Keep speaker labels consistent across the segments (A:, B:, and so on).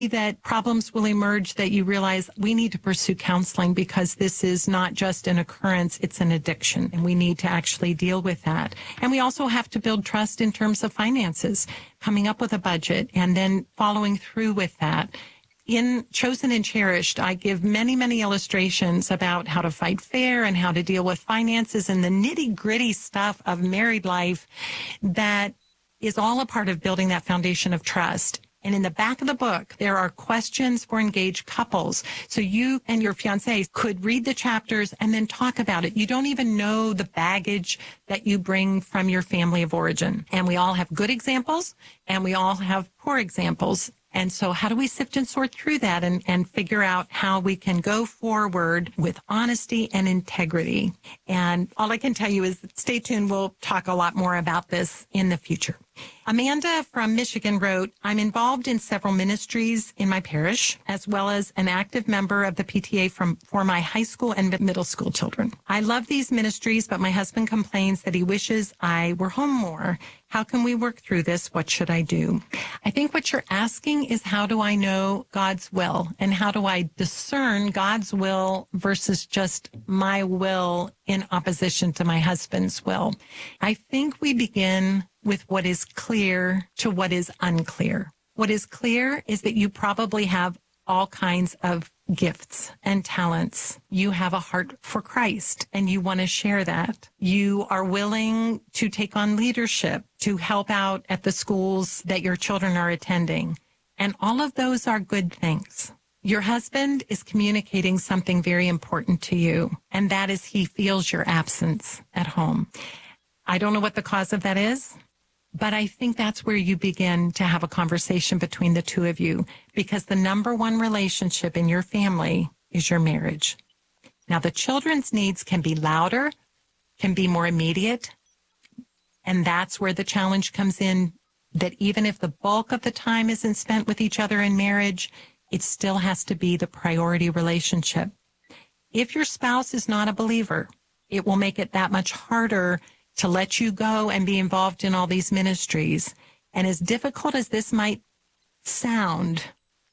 A: that problems will emerge that you realize we need to pursue counseling because this is not just an occurrence, it's an addiction, and we need to actually deal with that. And we also have to build trust in terms of finances, coming up with a budget and then following through with that. In Chosen and Cherished, I give many, many illustrations about how to fight fair and how to deal with finances and the nitty-gritty stuff of married life that is all a part of building that foundation of trust. And in the back of the book, there are questions for engaged couples. So you and your fiancé could read the chapters and then talk about it. You don't even know the baggage that you bring from your family of origin. And we all have good examples and we all have poor examples. And so how do we sift and sort through that and figure out how we can go forward with honesty and integrity? And all I can tell you is stay tuned. We'll talk a lot more about this in the future. Amanda from Michigan wrote, I'm involved in several ministries in my parish, as well as an active member of the PTA for my high school and middle school children. I love these ministries, but my husband complains that he wishes I were home more. How can we work through this? What should I do? I think what you're asking is, how do I know God's will? And how do I discern God's will versus just my will in opposition to my husband's will? I think we begin with what is clear to what is unclear. What is clear is that you probably have all kinds of gifts and talents. You have a heart for Christ and you want to share that. You are willing to take on leadership to help out at the schools that your children are attending. And all of those are good things. Your husband is communicating something very important to you, and that is he feels your absence at home. I don't know what the cause of that is, but I think that's where you begin to have a conversation between the two of you, because the number one relationship in your family is your marriage. Now, the children's needs can be louder, can be more immediate, and that's where the challenge comes in, that even if the bulk of the time isn't spent with each other in marriage, it still has to be the priority relationship. If your spouse is not a believer, it will make it that much harder to let you go and be involved in all these ministries. And as difficult as this might sound,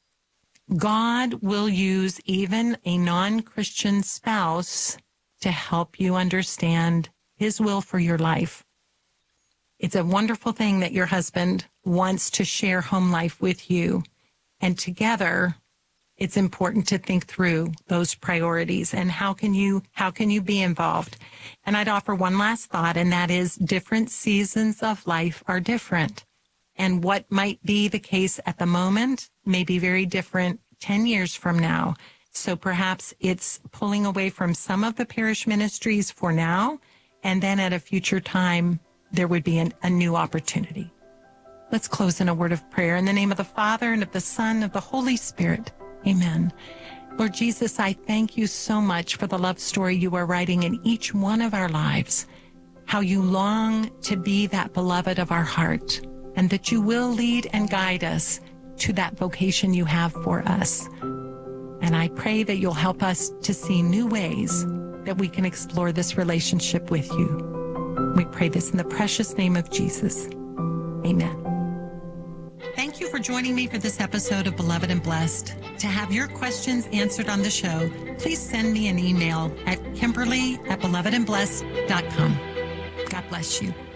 A: God will use even a non-Christian spouse to help you understand his will for your life. It's a wonderful thing that your husband wants to share home life with you. And together, it's important to think through those priorities and how can you be involved? And I'd offer one last thought, and that is different seasons of life are different. And what might be the case at the moment may be very different 10 years from now. So perhaps it's pulling away from some of the parish ministries for now, and then at a future time, there would be a new opportunity. Let's close in a word of prayer. In the name of the Father, and of the Son, and of the Holy Spirit. Amen. Lord Jesus, I thank you so much for the love story you are writing in each one of our lives, how you long to be that beloved of our heart, and that you will lead and guide us to that vocation you have for us. And I pray that you'll help us to see new ways that we can explore this relationship with you. We pray this in the precious name of Jesus. Amen. Thank you for joining me for this episode of Beloved and Blessed. To have your questions answered on the show, please send me an email at Kimberly@belovedandblessed.com. God bless you.